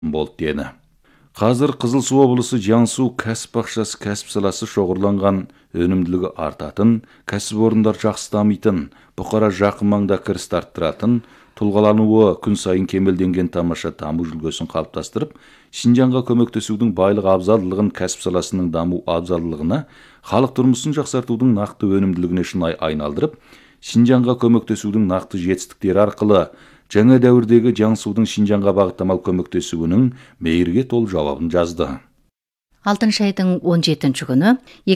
болды деді. Қазір Қызылсу облысы Жансу кәсіп бақшасы кәсіп саласы шоғырланған, өнімділігі артатын, кәсіпорындар жақсы дамитын, бұқара жақын маңда кіріс арттыратын, тұлғалануы күн сайын кемелденген тамаша даму үлгісін қалыптастырып, Шинжанға көмектесудің байлық абзалдылығын, кәсіп саласының даму абзалдылығына, халық тұрмысын жақсартудың нақты өнімділігіне шынайы айналдырып, Шинжанға көмектесудің нақты жетістіктері арқылы жаңа дәуірдегі Жансудың Шинжанға бағыттамал көмектесуінің мейірге толы жауабын жазды. Алтыншы айдың 17-ші күні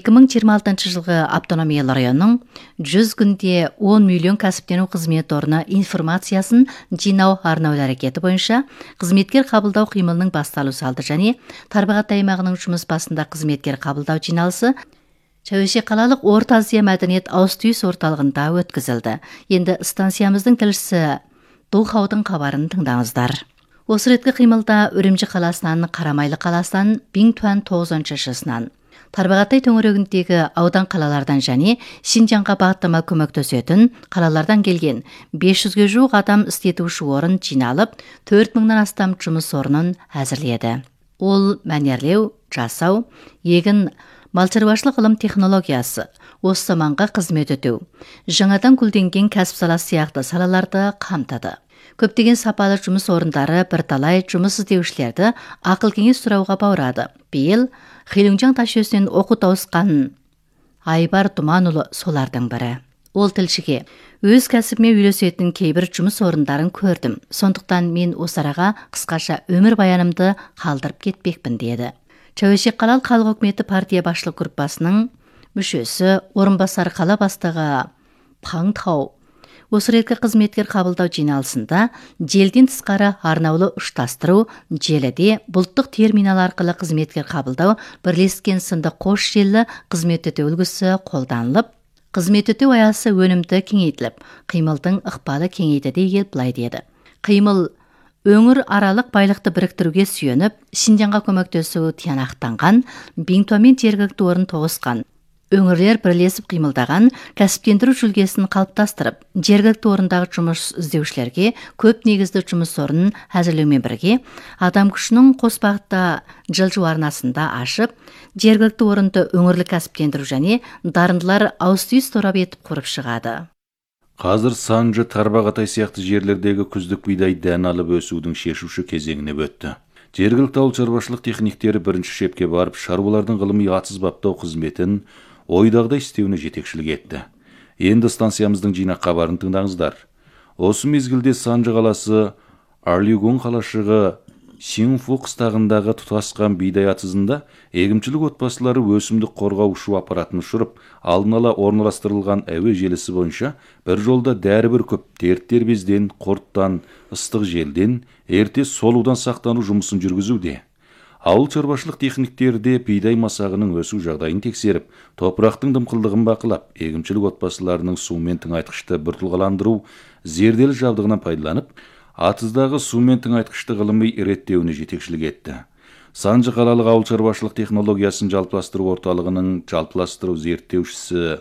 2026 жылғы автономиялы районның 100 күнде 10 миллион кәсіптену қызмет орны информациясын жинау арнаулы әрекеті бойынша қызметкер қабылдау қимылының басталу салды және Тарбағатай аймағының жұмыс басында қызметкер қабылдау жиналысы Чәуеше қалалық Орта Азия мәдениет ауыс-түйіс орталығында өткізілді. Енді станциямыздың тілшісі Дулхаудың хабарын тыңдаңыздар. Осы реткі қимылда Үрімжі қаласынан, Қарамайлы қаласынан, Биңтуан 9-шысынан, Тарбағатай төңірегіндегі аудан қалалардан және Шинжанға бағыттама көмектесетін қалалардан келген 500-ге жуық адам істетуші орын жиналып, 4000-нан астам жұмыс орнын әзірледі. Ол мәнерлеу, жасау, егін, малшаруашылық ғылым технологиясы, осы заманға қызмет өтеу, жаңадан гүлденген кәсіп саласы сияқты салаларды қамтыды. Көптеген сапалы жұмыс орындары бірталай жұмыс іздеушілерді ақыл-кеңес сұрауға баурады. Биыл Хилунжан ташөсінен оқу тауысқан Айбар Думанұлы солардың бірі. Ол тілшіге өз кәсібіме үйлесетін кейбір жұмыс орындарын көрдім. Сондықтан мен осы араға қысқаша өмір баянымды қалдырып кетпекпін деді. Чәуеше қалалық халық үкіметі партия басшылық группасының мүшесі, орынбасар қала бастығы Паң Тау осы реткі қызметкер қабылдау жиналысында желден тысқары арнаулы ұштастыру, желіде бұлттық терминал арқылы қызметкер қабылдау бірлескен сынды қош желі қызмет өтеу үлгісі қолданылып, қызмет өтеу аясы өнімді кеңейтіліп, қимылдың ықпалы кеңейді деген былай деді. Қимыл өңір аралық байлықты біріктіруге сүйеніп, Шинжанға көмектесу тиянақтанған, Биңтуанмен жергілікті орын тоғысқан. Өңірлер бірлесіп қимылдаған, кәсіптендіру жүлгесін қалыптастырып, жергілікті орындағы жұмыс іздеушілерге көп негізді жұмыс орнын әзірлеумен бірге, адам күшінің қос бағытта жылжу арнасында ашып, жергілікті орынды өңірлік кәсіптендіру және дарындылар ауыс-түйіс торап етіп құрып шығады. Қазір Санжы, Тарбағатай сияқты жерлердегі күздік бидай дән алып өсудің шешуші кезеңіне өтті. Жергілікті ауыл шаруашылық техниктері бірінші шепке барып, шаруалардың ғылыми атсыз баптау қызметін ойдағыдай істеуіне жетекшілік етті. Енді станциямыздың жинақ хабарын тыңдаңыздар. Осы мезгілде Санжы қаласы Арлигун қалашығы Синфу қыстағындағы тұтасқан бидай атызында егіншілік отбасылары өсімдік қорғау ұшу аппаратын ұшырып, алдын ала орналастырылған әуе желісі бойынша бір жолда дәрі бір көп дерттер безден, құрттан, ыстық желден, ерте солудан сақтану жұмысын жүргізуде. Ауыл шаруашылық техниктері де бидай масағының өсу жағдайын тексеріп, топырақтың дымқылдығын бақылап, егіншілік отбасыларының сумен тыңайтқышты біртұлғаландыру зерделі жабдығынан пайдаланып, атыздағы сумен тыңайтқышты ғылыми реттеуіне жетекшілік етті. Санжы қалалық ауыл шаруашылық технологиясын жалпыластыру орталығының жалпыластыру зерттеушісі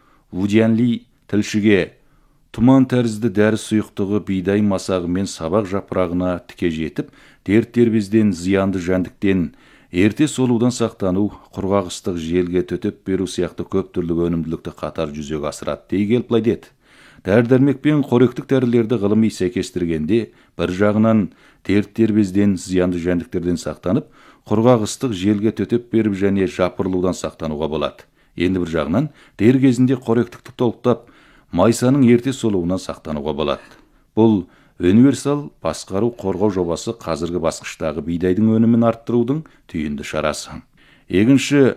Вудянли тілшіге тұман тәрізді дәрі сұйықтығы бидай масағы мен сабақ жапырағына тіке жетіп, дерттер безден, зиянды жәндіктен, ерте солудан сақтану, құрғақ ыстық желге төтеп беру сияқты көп түрлі өнімділікті қатар жүзеге асырады дей келіп былай деді. Дәрі-дәрмек пен қоректік дәрілерді ғылыми сәйкестіргенде, бір жағынан дерттер безден, зиянды жәндіктерден сақтанып, құрғақ ыстық желге төтеп беріп және жапырылудан сақтануға болады. Енді бір жағынан дер кезінде қоректікті толықтап, майсаның ерте солуынан сақтануға болады. Бұл универсал басқару қорғау жобасы қазіргі басқыштағы бидайдың өнімін арттырудың түйінді шарасы. Егінші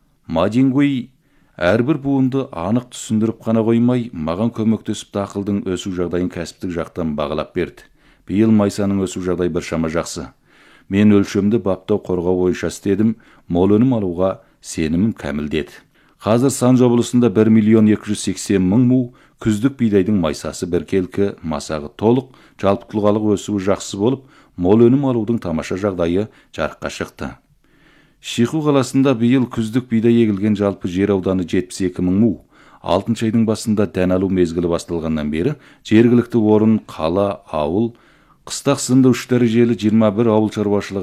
Мадингуи әрбір буынды анық түсіндіріп қана қоймай, маған көмектесіп дақылдың өсу жағдайын кәсіптік жақтан бағалап берді. Биыл майсаның өсу жағдай біршама жақсы. Мен өлшемді баптау қорғау бойынша істедім, мол өнім алуға сенімім кәміл деді. Қазір Санжы облысында 1.280.000 му күздік бидайдың майсасы біркелкі, масағы толық, жалпы тұлғалық өсуі жақсы болып, мол өнім алудың тамаша жағдайы жарыққа шықты. Шиху қаласында биыл күздік бидай егілген жалпы жер ауданы 72.000 му. 6 айдың басында дән алу мезгілі басталғаннан бері жергілікті орын, қала, ауыл, Қыстақ сынды 3 дәрежелі 21 ауыл шаруашылығы